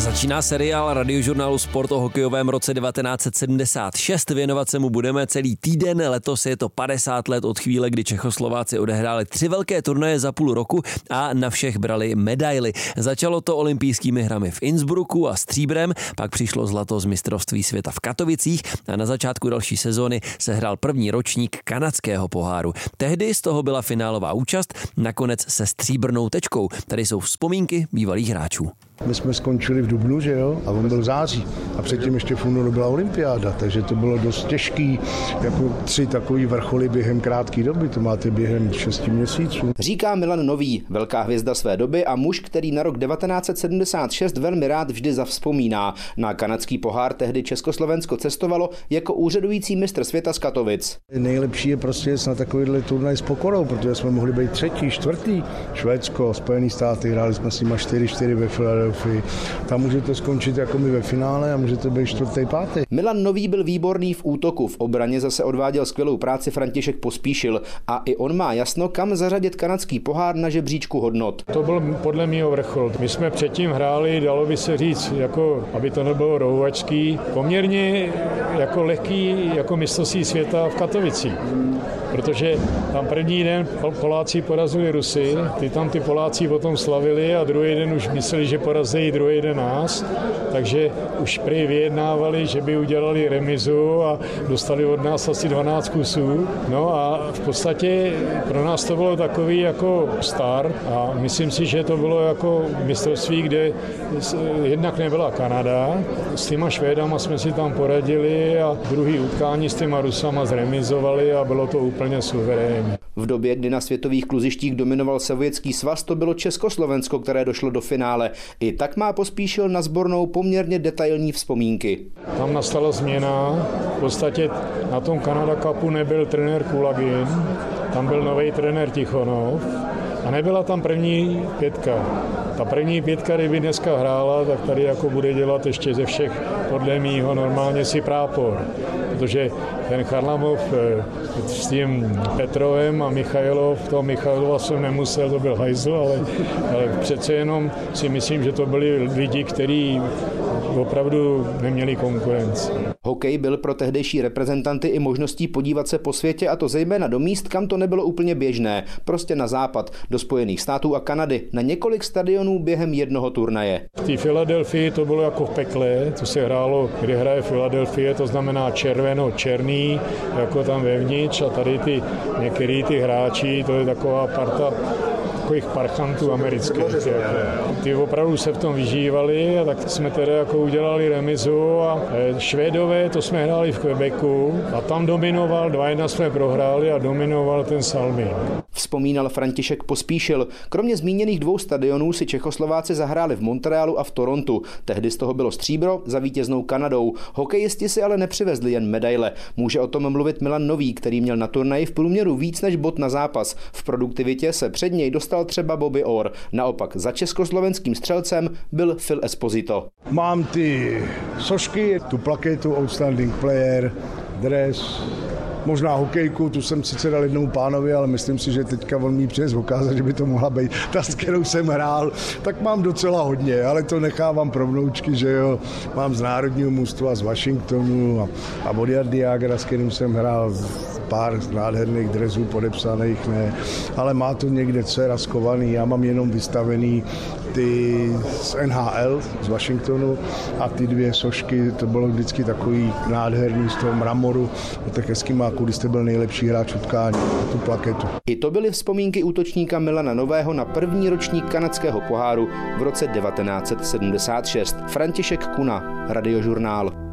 Začíná seriál Radiožurnálu Sport o hokejovém roce 1976. Věnovat se mu budeme celý týden. Letos je to 50 let od chvíle, kdy Čechoslováci odehráli 3 velké turnaje za půl roku a na všech brali medaily. Začalo to olympijskými hrami v Innsbrucku a stříbrem, pak přišlo zlato z mistrovství světa v Katovicích a na začátku další sezóny se hrál první ročník kanadského poháru. Tehdy z toho byla finálová účast, nakonec se stříbrnou tečkou. Tady jsou vzpomínky bývalých hráčů. My jsme skončili v dubnu, že jo, a on byl v září. A předtím ještě v únoru byla olympiáda, takže to bylo dost těžký, jako 3 takový vrcholy během krátké doby, to máte během 6 měsíců. Říká Milan Nový, velká hvězda své doby a muž, který na rok 1976 velmi rád vždy zavzpomíná. Na kanadský pohár tehdy Československo cestovalo jako úřadující mistr světa z Katovic. Nejlepší je prostě na takovýhle turnaj s pokorou, protože jsme mohli být 3., 4. Švédsko, Spojené státy, hráli jsme s nimi 4-4 ve Philadelphii. Tam můžete skončit jako my ve finále a můžete být 4., 5. Milan Nový byl výborný v útoku, v obraně zase odváděl skvělou práci František Pospíšil a i on má jasno, kam zařadit kanadský pohár na žebříčku hodnot. To byl podle mého vrchol. My jsme předtím hráli, dalo by se říct, jako, aby to nebylo rouhačský, poměrně jako lehký jako mistrovství světa v Katovicích. Protože tam první den Poláci porazili Rusy, ty Poláci potom slavili a druhý den už mysleli, že porazí druhý den nás, takže už prý vyjednávali, že by udělali remizu a dostali od nás asi 12 kusů. No a v podstatě pro nás to bylo takový jako start a myslím si, že to bylo jako mistrovství, kde jednak nebyla Kanada, s těma Švédama jsme si tam poradili a druhý utkání s těma Rusama zremizovali a bylo to úplně suverénní. V době, kdy na světových kluzištích dominoval Sovětský svaz, to bylo Československo, které došlo do finále. I tak má Pospíšil na sbornou poměrně detailní vzpomínky. Tam nastala změna. V podstatě na tom Canada Cupu nebyl trenér Kulagin, tam byl nový trenér Tichonov a nebyla tam první 5. Ta první 5, kdyby dneska hrála, tak tady jako bude dělat ještě ze všech, podle mýho, normálně si prápor. Protože ten Charlamov s tím Petrovem a Michailov, toho Michailova jsem nemusel, to byl hajzl, ale přece jenom si myslím, že to byli lidi, kteří opravdu neměli konkurenci. Hokej byl pro tehdejší reprezentanty i možností podívat se po světě, a to zejména do míst, kam to nebylo úplně běžné, prostě na západ, do Spojených států a Kanady, na několik stadionů během jednoho turnaje. V té Filadelfii to bylo jako v pekle, to se hrálo, kde hraje Filadelfie, to znamená červený, jako tam vevnitř, a tady některý ty hráči, to je taková parta takových parchantů amerických. Ty opravdu se v tom vyžívali a tak jsme tedy jako udělali remizu a Švédové, to jsme hráli v Quebecu a tam dominoval, 2-1 jsme prohráli a dominoval ten Salmín. Vzpomínal František Pospíšil. Kromě zmíněných 2 stadionů si Čechoslováci zahráli v Montrealu a v Torontu. Tehdy z toho bylo stříbro za vítěznou Kanadou. Hokejisti si ale nepřivezli jen medaile. Může o tom mluvit Milan Nový, který měl na turnaji v průměru víc než bod na zápas. V produktivitě se před něj dostal třeba Bobby Orr. Naopak za československým střelcem byl Phil Esposito. Mám ty sošky, tu plaketu Outstanding Player, dres, možná hokejku, tu jsem sice dal jednou pánovi, ale myslím si, že teďka on mi přes ukázat, že by to mohla být ta, s kterou jsem hrál, tak mám docela hodně, ale to nechávám pro vnoučky, že jo, mám z národního mužstva z Washingtonu a od Jardiagera, s kterým jsem hrál pár nádherných dresů podepsaných, ne, ale má to někde dcera skovaný, já mám jenom vystavený ty z NHL, z Washingtonu a ty 2 sošky, to bylo vždycky takový nádherný z toho mramoru, tak hezky má, kudy jste byl nejlepší hráč utkání, tu plaketu. I to byly vzpomínky útočníka Milana Nového na první ročník kanadského poháru v roce 1976. František Kuna, Radiožurnál.